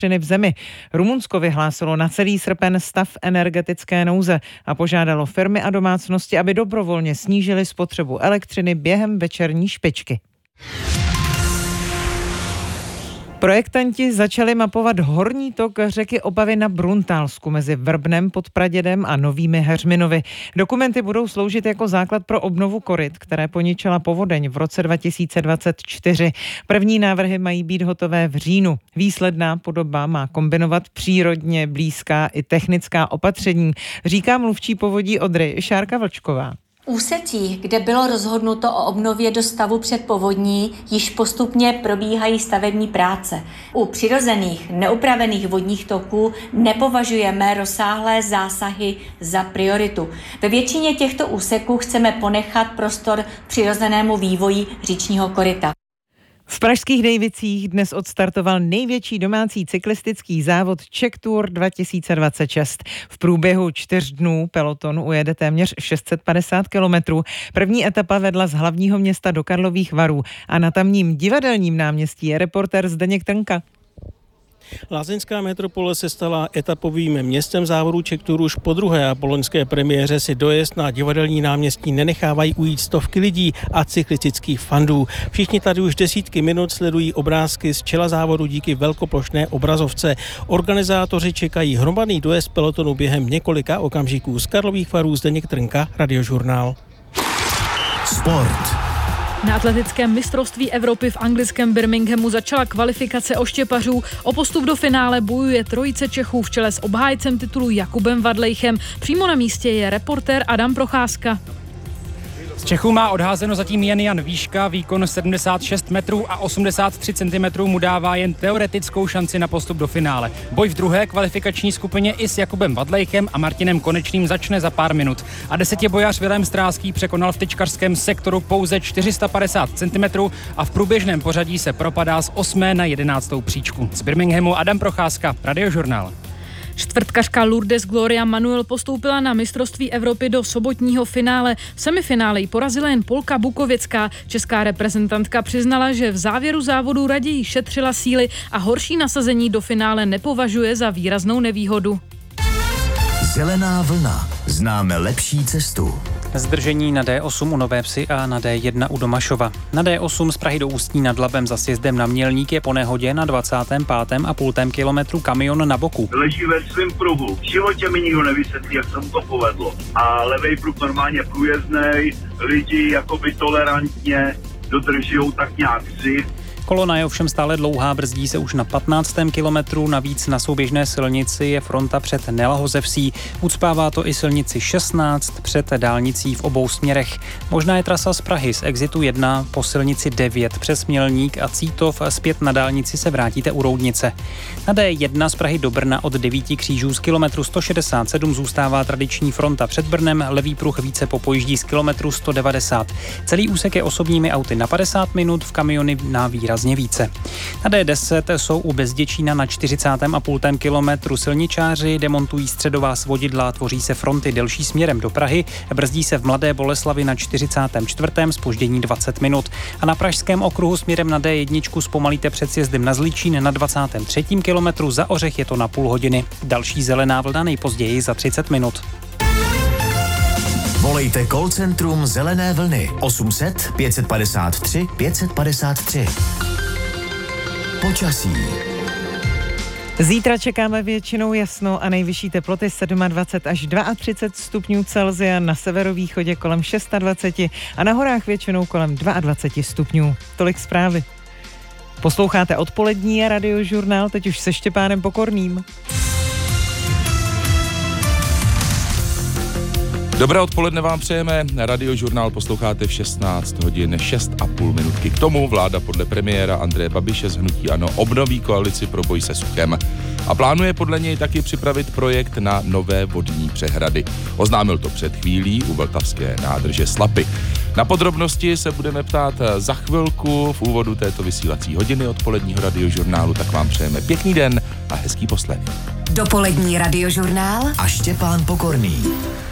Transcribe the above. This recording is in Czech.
v zemi. Rumunsko vyhlásilo na celý srpen stav energetické nouze a požádalo firmy a domácnosti, aby dobrovolně snížily spotřebu elektřiny během večerní špičky. Projektanti začali mapovat horní tok řeky Opavy na Bruntálsku mezi Vrbnem pod Pradědem a Novými Heřminovy. Dokumenty budou sloužit jako základ pro obnovu koryt, které poničila povodeň v roce 2024. První návrhy mají být hotové v říjnu. Výsledná podoba má kombinovat přírodně blízká i technická opatření, říká mluvčí Povodí Odry Šárka Vlčková. Úsecích, kde bylo rozhodnuto o obnově do stavu před povodní, již postupně probíhají stavební práce. U přirozených, neupravených vodních toků nepovažujeme rozsáhlé zásahy za prioritu. Ve většině těchto úseků chceme ponechat prostor přirozenému vývoji říčního koryta. V pražských Dejvicích dnes odstartoval největší domácí cyklistický závod Czech Tour 2026. V průběhu 4 dnů peloton ujede téměř 650 kilometrů. První etapa vedla z hlavního města do Karlových Varů a na tamním divadelním náměstí je reportér Zdeněk Trnka. Lázeňská metropole se stala etapovým městem závodu Czech Tour už po druhé a po loňské premiéře si dojezd na divadelní náměstí nenechávají ujít stovky lidí a cyklistických fandů. Všichni tady už desítky minut sledují obrázky z čela závodu díky velkoplošné obrazovce. Organizátoři čekají hromadný dojezd pelotonu během několika okamžiků. Z Karlových Varů Zdeněk Trnka, Radiožurnál. Sport. Na atletickém mistrovství Evropy v anglickém Birminghamu začala kvalifikace oštěpařů. O postup do finále bojuje trojice Čechů v čele s obhájcem titulu Jakubem Vadlejchem. Přímo na místě je reportér Adam Procházka. Z Čechů má odházeno zatím jen Jan Výška, výkon 76 metrů a 83 cm mu dává jen teoretickou šanci na postup do finále. Boj v druhé kvalifikační skupině i s Jakubem Vadlejchem a Martinem Konečným začne za pár minut. A desetibojař Vilém Stráský překonal v tyčkařském sektoru pouze 450 cm a v průběžném pořadí se propadá z 8. na 11. příčku. Z Birminghamu Adam Procházka, Radiožurnál. Čtvrtkařka Lourdes Gloria Manuel postoupila na mistrovství Evropy do sobotního finále. V semifinále ji porazila jen Polka Bukověcká. Česká reprezentantka přiznala, že v závěru závodu raději šetřila síly a horší nasazení do finále nepovažuje za výraznou nevýhodu. Zelená vlna. Známe lepší cestu. Zdržení na D8 u Nové Vsi a na D1 u Domašova. Na D8 z Prahy do Ústí nad Labem za sjezdem na Mělník je po nehodě na 25,5 kilometru kamion na boku. Leží ve svém pruhu. V životě mi nikdo nevysvětlí, jak se mu to povedlo. A levej pruh normálně průjezdnej, lidi jakoby tolerantně dodržujou tak nějak si. Kolona je ovšem stále dlouhá, brzdí se už na 15. kilometru, navíc na souběžné silnici je fronta před Nelahozevsí. Ucpává to i silnici 16 před dálnicí v obou směrech. Možná je trasa z Prahy z exitu 1 po silnici 9 přes Mělník a Cítov, zpět na dálnici se vrátíte u Roudnice. Na D1 z Prahy do Brna od 9 křížů z kilometru 167 zůstává tradiční fronta před Brnem, levý pruh více popojíždí z kilometru 190. Celý úsek je osobními auty na 50 minut, v kamiony na výrazně více. Na D10 jsou u Bezděčína na 40,5 kilometru silničáři, demontují středová svodidla, tvoří se fronty delší směrem do Prahy, brzdí se v Mladé Boleslavi na 44. zpoždění 20 minut. A na pražském okruhu směrem na D1 zpomalíte před sjezdem na Zličín na 23. kilometru, za Ořech je to na půl hodiny. Další zelená vlna nejpozději za 30 minut. Volejte call centrum Zelené vlny 800 553 553. Počasí. Zítra čekáme většinou jasno a nejvyšší teploty 27 až 32 stupňů Celsia, na severovýchodě kolem 26 a na horách většinou kolem 22 stupňů. Tolik zprávy. Posloucháte odpolední a Radiožurnál, teď už se Štěpánem Pokorným. Dobré odpoledne vám přejeme. Radiožurnál posloucháte v 16 hodin 6,5 minutky. K tomu vláda podle premiéra Andreje Babiše z hnutí ANO obnoví koalici pro boj se suchem a plánuje podle něj taky připravit projekt na nové vodní přehrady. Oznámil to před chvílí u vltavské nádrže Slapy. Na podrobnosti se budeme ptát za chvilku v úvodu této vysílací hodiny odpoledního Radiožurnálu, tak vám přejeme pěkný den a hezký poslech. Dopolední Radiožurnál a Štěpán Pokorný.